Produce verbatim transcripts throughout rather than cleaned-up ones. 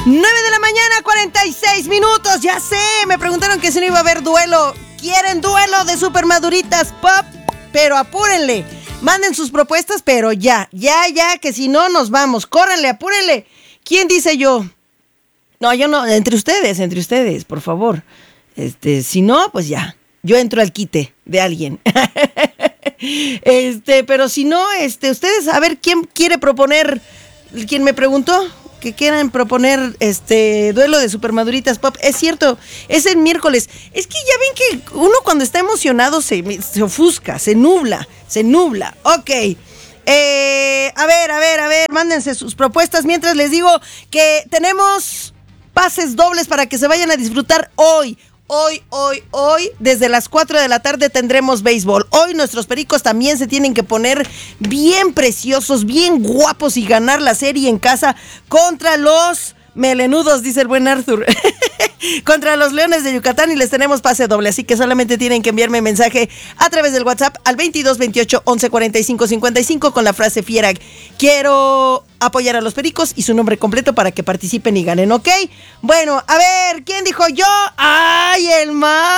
nueve de la mañana, cuarenta y seis minutos. Ya sé, me preguntaron que si no iba a haber duelo. ¿Quieren duelo de Supermaduritas Pop? Pero apúrenle. Manden sus propuestas, pero ya, ya, ya, que si no nos vamos. Córranle, apúrenle. ¿Quién dice yo? No, yo no, entre ustedes, entre ustedes, por favor. Este, si no, pues ya. Yo entro al quite de alguien. Este, pero si no, este, ustedes, a ver, ¿quién quiere proponer? ¿Quién me preguntó? Que quieran proponer este duelo de Supermaduritas Pop. Es cierto, es el miércoles. Es que ya ven que uno cuando está emocionado se, se ofusca, se nubla, se nubla. Ok. Eh, a ver, a ver, a ver, mándense sus propuestas mientras les digo que tenemos pases dobles para que se vayan a disfrutar hoy. Hoy, hoy, hoy, desde las cuatro de la tarde tendremos béisbol. Hoy nuestros pericos también se tienen que poner bien preciosos, bien guapos y ganar la serie en casa contra los melenudos, dice el buen Arthur. Contra los Leones de Yucatán y les tenemos pase doble. Así que solamente tienen que enviarme mensaje a través del WhatsApp al veintidós veintiocho once cuarenta y cinco cincuenta y cinco con la frase fiera. Quiero apoyar a los pericos y su nombre completo para que participen y ganen, ¿ok? Bueno, a ver, ¿quién dijo yo? ¡Ay, el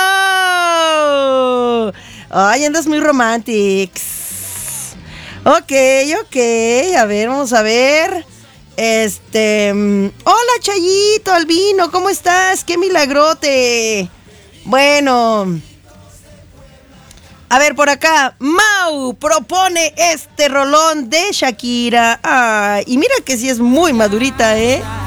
Mau! Ay, andas muy romantics. Ok, ok, a ver, vamos a ver. Este, hola Chayito, Albino, ¿cómo estás? ¡Qué milagrote! Bueno, a ver por acá, Mau propone este rolón de Shakira. Ay, y mira que sí es muy madurita, ¿eh?